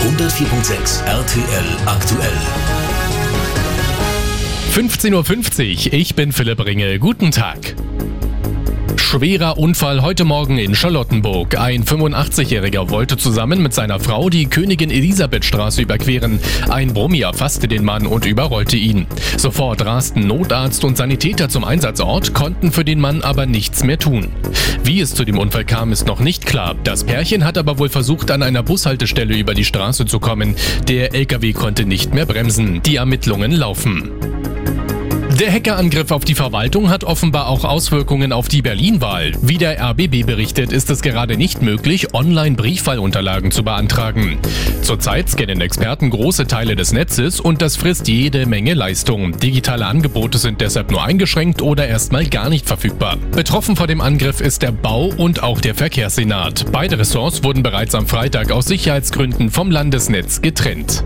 104.6 RTL aktuell. 15.50 Uhr, ich bin Philipp Ringel. Guten Tag. Schwerer Unfall heute Morgen in Charlottenburg. Ein 85-Jähriger wollte zusammen mit seiner Frau die Königin-Elisabeth-Straße überqueren. Ein Brummi erfasste den Mann und überrollte ihn. Sofort rasten Notarzt und Sanitäter zum Einsatzort, konnten für den Mann aber nichts mehr tun. Wie es zu dem Unfall kam, ist noch nicht klar. Das Pärchen hat aber wohl versucht, an einer Bushaltestelle über die Straße zu kommen. Der LKW konnte nicht mehr bremsen. Die Ermittlungen laufen. Der Hackerangriff auf die Verwaltung hat offenbar auch Auswirkungen auf die Berlin-Wahl. Wie der RBB berichtet, ist es gerade nicht möglich, online Briefwahlunterlagen zu beantragen. Zurzeit scannen Experten große Teile des Netzes und das frisst jede Menge Leistung. Digitale Angebote sind deshalb nur eingeschränkt oder erstmal gar nicht verfügbar. Betroffen vor dem Angriff ist der Bau und auch der Verkehrssenat. Beide Ressorts wurden bereits am Freitag aus Sicherheitsgründen vom Landesnetz getrennt.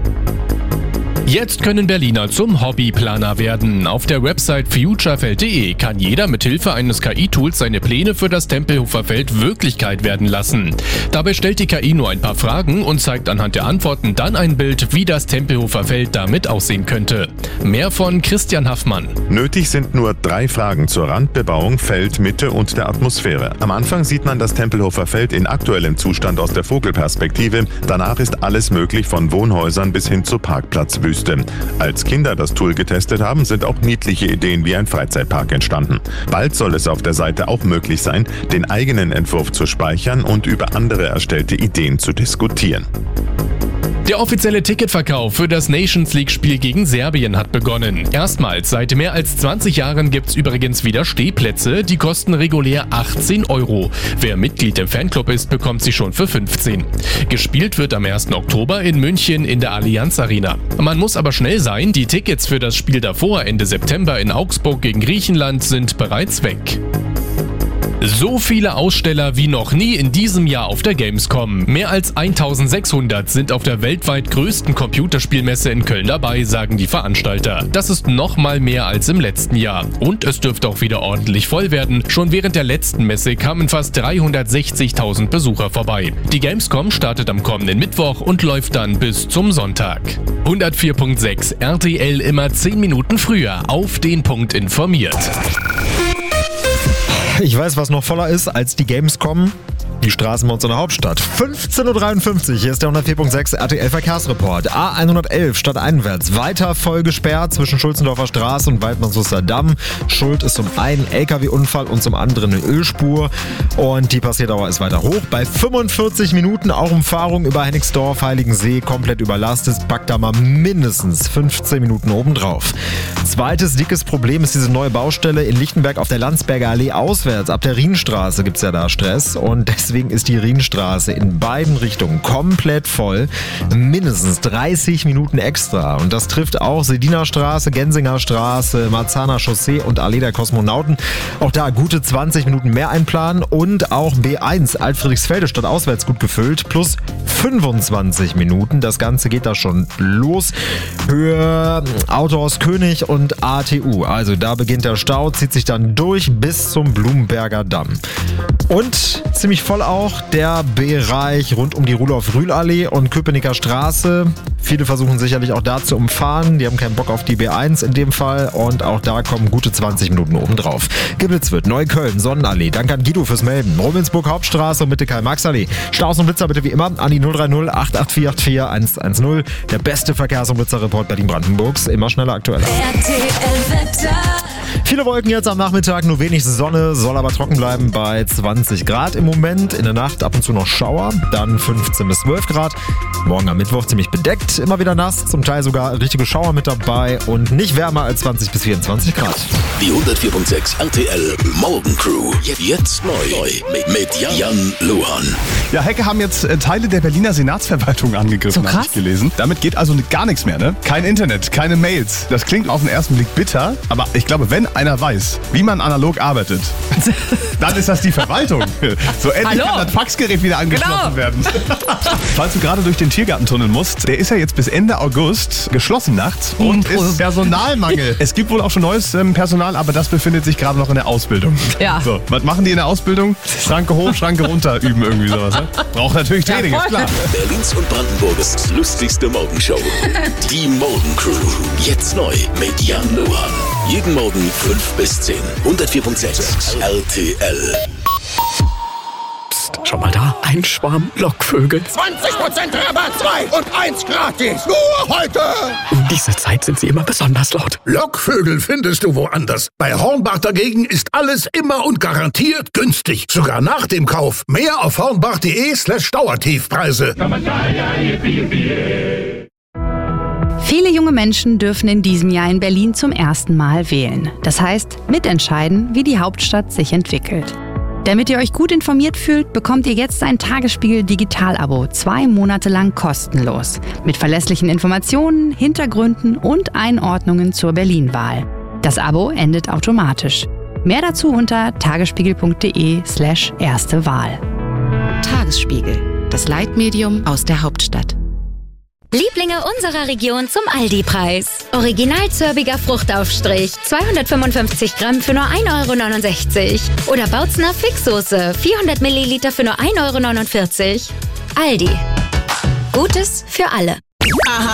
Jetzt können Berliner zum Hobbyplaner werden. Auf der Website futurefeld.de kann jeder mithilfe eines KI-Tools seine Pläne für das Tempelhofer Feld Wirklichkeit werden lassen. Dabei stellt die KI nur ein paar Fragen und zeigt anhand der Antworten dann ein Bild, wie das Tempelhofer Feld damit aussehen könnte. Mehr von Christian Haffmann. Nötig sind nur 3 Fragen zur Randbebauung, Feldmitte und der Atmosphäre. Am Anfang sieht man das Tempelhofer Feld in aktuellem Zustand aus der Vogelperspektive. Danach ist alles möglich, von Wohnhäusern bis hin zur Parkplatzwüste. Als Kinder das Tool getestet haben, sind auch niedliche Ideen wie ein Freizeitpark entstanden. Bald soll es auf der Seite auch möglich sein, den eigenen Entwurf zu speichern und über andere erstellte Ideen zu diskutieren. Der offizielle Ticketverkauf für das Nations-League-Spiel gegen Serbien hat begonnen. Erstmals seit mehr als 20 Jahren gibt's übrigens wieder Stehplätze, die kosten regulär 18 €. Wer Mitglied im Fanclub ist, bekommt sie schon für 15. Gespielt wird am 1. Oktober in München in der Allianz Arena. Man muss aber schnell sein, die Tickets für das Spiel davor Ende September in Augsburg gegen Griechenland sind bereits weg. So viele Aussteller wie noch nie in diesem Jahr auf der Gamescom. Mehr als 1600 sind auf der weltweit größten Computerspielmesse in Köln dabei, sagen die Veranstalter. Das ist nochmal mehr als im letzten Jahr. Und es dürfte auch wieder ordentlich voll werden. Schon während der letzten Messe kamen fast 360.000 Besucher vorbei. Die Gamescom startet am kommenden Mittwoch und läuft dann bis zum Sonntag. 104.6 RTL immer 10 Minuten früher auf den Punkt informiert. Ich weiß, was noch voller ist als die Gamescom. Die Straßen bei uns in der Hauptstadt. 15.53 Uhr, hier ist der 104.6 RTL Verkehrsreport. A111 stadteinwärts. Weiter voll gesperrt zwischen Schulzendorfer Straße und Waldmannshuster Damm. Schuld ist zum einen LKW-Unfall und zum anderen eine Ölspur. Und die Passierdauer ist weiter hoch. Bei 45 Minuten auch Umfahrung über Hennigsdorf, Heiligensee komplett überlastet. Packt da mal mindestens 15 Minuten obendrauf. Zweites dickes Problem ist diese neue Baustelle in Lichtenberg auf der Landsberger Allee auswärts. Ab der Rienstraße gibt es ja da Stress und deswegen ist die Rienstraße in beiden Richtungen komplett voll. Mindestens 30 Minuten extra. Und das trifft auch Sediner Straße, Gensinger Straße, Marzahner Chaussee und Allee der Kosmonauten. Auch da gute 20 Minuten mehr einplanen. Und auch B1 Altfriedrichsfelde statt auswärts gut gefüllt. Plus 25 Minuten. Das Ganze geht da schon los. Höhe Autohaus König und ATU. Also da beginnt der Stau, zieht sich dann durch bis zum Blumenberger Damm. Und ziemlich voll auch der Bereich rund um die Rudolf-Rühl-Allee und Köpenicker Straße. Viele versuchen sicherlich auch da zu umfahren. Die haben keinen Bock auf die B1 in dem Fall. Und auch da kommen gute 20 Minuten obendrauf. Geblitzt wird Neukölln, Sonnenallee. Danke an Guido fürs Melden. Rummelsburg Hauptstraße und Mitte Karl-Marx-Allee. Staus und Blitzer bitte wie immer an die 030 884 110. Der beste Verkehrs- und Blitzerreport Berlin-Brandenburgs. Immer schneller aktueller. Viele Wolken jetzt am Nachmittag, nur wenig Sonne, soll aber trocken bleiben bei 20 Grad im Moment. In der Nacht ab und zu noch Schauer, dann 15 bis 12 Grad. Morgen am Mittwoch ziemlich bedeckt, immer wieder nass, zum Teil sogar richtige Schauer mit dabei und nicht wärmer als 20 bis 24 Grad. Die 104.6 RTL Morgencrew. Jetzt neu mit Jan Luhan. Ja, Hacker haben jetzt Teile der Berliner Senatsverwaltung angegriffen, habe ich gelesen. Damit geht also gar nichts mehr, ne? Kein Internet, keine Mails. Das klingt auf den ersten Blick bitter, aber ich glaube, wenn Wenn einer weiß, wie man analog arbeitet, dann ist das die Verwaltung. So endlich kann das Faxgerät wieder angeschlossen werden. Falls du gerade durch den Tiergartentunnel musst, der ist ja jetzt bis Ende August geschlossen nachts und ist Personalmangel. Es gibt wohl auch schon neues Personal, aber das befindet sich gerade noch in der Ausbildung. Ja. So, was machen die in der Ausbildung? Schranke hoch, Schranke runter üben irgendwie sowas. Ne? Braucht natürlich Training, ist klar. Berlins und Brandenburgs lustigste Morgenshow. Die Morgencrew. Jetzt neu mit Jan Luhan. Jeden Morgen 5 bis 10. 104.6 RTL. Schau mal da, ein Schwarm Lockvögel. 20% Rabatt, 2 und 1 gratis. Nur heute. Um diese Zeit sind sie immer besonders laut. Lockvögel findest du woanders. Bei Hornbach dagegen ist alles immer und garantiert günstig. Sogar nach dem Kauf. Mehr auf hornbach.de/Dauertiefpreise. Viele junge Menschen dürfen in diesem Jahr in Berlin zum ersten Mal wählen. Das heißt, mitentscheiden, wie die Hauptstadt sich entwickelt. Damit ihr euch gut informiert fühlt, bekommt ihr jetzt ein Tagesspiegel Digital-Abo 2 Monate lang kostenlos. Mit verlässlichen Informationen, Hintergründen und Einordnungen zur Berlin-Wahl. Das Abo endet automatisch. Mehr dazu unter tagesspiegel.de/erste Wahl. Tagesspiegel, das Leitmedium aus der Hauptstadt. Lieblinge unserer Region zum Aldi-Preis. Original zörbiger Fruchtaufstrich, 255 Gramm für nur 1,69 €. Oder Bautzner Fixsoße, 400 Milliliter für nur 1,49 €. Aldi. Gutes für alle. Aha.